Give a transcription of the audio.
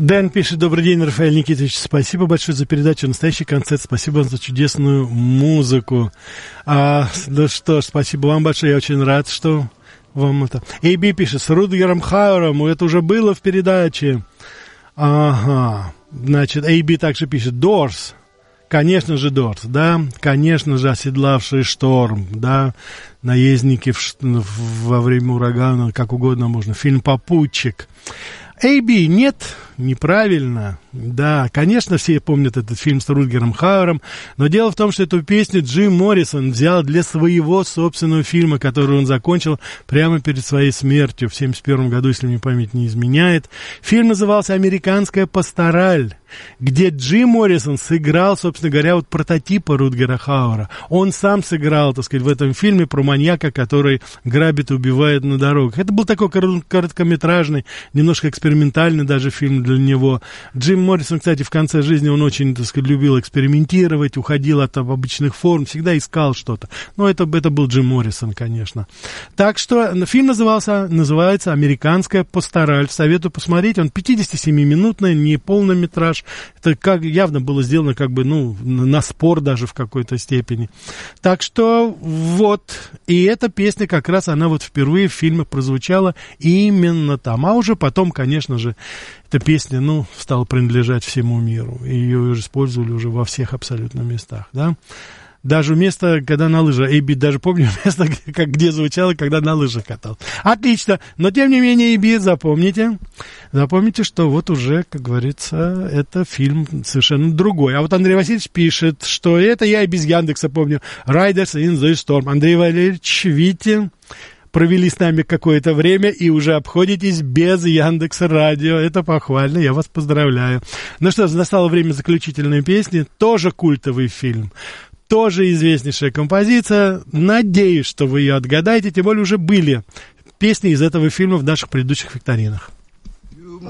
Дэн пишет: добрый день, Рафаэль Никитович, спасибо большое за передачу, настоящий концерт, спасибо вам за чудесную музыку. Ну что ж, спасибо вам большое, я очень рад, что вам это... Эйби пишет: с Рутгером Хауэром, это уже было в передаче. Ага, значит, Эйби также пишет: Дорс. Конечно же, Дорс, да, конечно же, оседлавший шторм, да, наездники во время урагана, как угодно можно, фильм «Попутчик». Эйби, нет, неправильно, да, конечно, все помнят этот фильм с Рутгером Хауэром, но дело в том, что эту песню Джим Моррисон взял для своего собственного фильма, который он закончил прямо перед своей смертью в 1971 году, если мне память не изменяет. Фильм назывался «Американская пастораль», где Джим Моррисон сыграл, собственно говоря, вот прототипа Рутгера Хауэра. Он сам сыграл, так сказать, в этом фильме про маньяка, который грабит и убивает на дорогах. Это был такой короткометражный, немножко экспериментальный даже фильм для него. Джим Моррисон, кстати, в конце жизни он очень, так сказать, любил экспериментировать, уходил от обычных форм, всегда искал что-то. Но это был Джим Моррисон, конечно. Так что фильм называется «Американская пастораль». Советую посмотреть. Он 57-минутный, не полнометраж. Это как явно было сделано как бы, на спор даже в какой-то степени. Так что вот. И эта песня как раз, она вот впервые в фильме прозвучала именно там. А уже потом, конечно же, эта песня, стала принадлежать всему миру. И ее уже использовали уже во всех абсолютно местах, да. Даже место, когда на лыжах. Эйби, даже помню место, где звучало, когда на лыжах катал. Отлично. Но, тем не менее, Эйби, запомните, что вот уже, как говорится, это фильм совершенно другой. А вот Андрей Васильевич пишет, что это я и без Яндекса помню. Riders in the Storm. Андрей Валерьевич, видите, провели с нами какое-то время и уже обходитесь без Яндекса Радио. Это похвально, я вас поздравляю. Ну что ж, настало время заключительной песни. Тоже культовый фильм. Тоже известнейшая композиция. Надеюсь, что вы ее отгадаете. Тем более уже были песни из этого фильма в наших предыдущих викторинах.